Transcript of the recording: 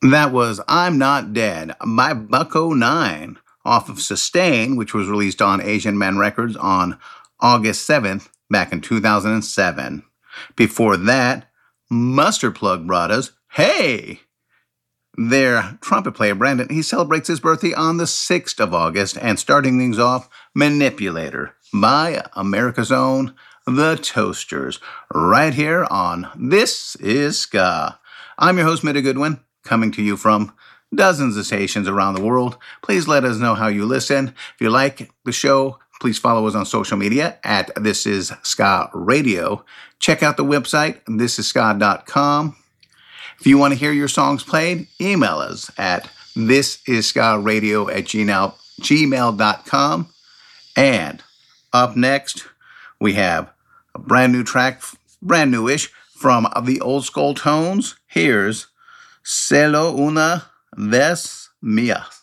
That was I'm Not Dead by Bucko 9 off of Sustain, which was released on Asian Man Records on August 7th back in 2007. Before that, Mustard Plug brought us Hey! Their trumpet player, Brandon, he celebrates his birthday on the 6th of August, and starting things off, Manipulator by America's Own, The Toasters, right here on This Is Ska. I'm your host, Mitty Goodwin, coming to you from dozens of stations around the world. Please let us know how you listen. If you like the show, please follow us on social media at This Is Ska Radio. Check out the website, thisisska.com. If you want to hear your songs played, email us at thisisskaradio@gmail.com. And up next, we have a brand new track, brand newish, from the Old Skull Tones. Here's Solo una vez mía.